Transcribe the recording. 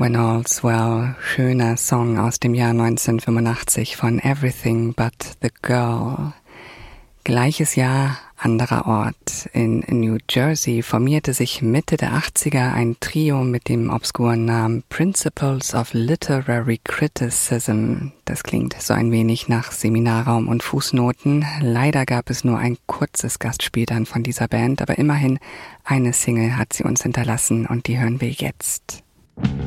When All's Well, schöner Song aus dem Jahr 1985 von Everything But the Girl. Gleiches Jahr, anderer Ort. In New Jersey formierte sich Mitte der 80er ein Trio mit dem obskuren Namen Principles of Literary Criticism. Das klingt so ein wenig nach Seminarraum und Fußnoten. Leider gab es nur ein kurzes Gastspiel dann von dieser Band, aber immerhin eine Single hat sie uns hinterlassen und die hören wir jetzt.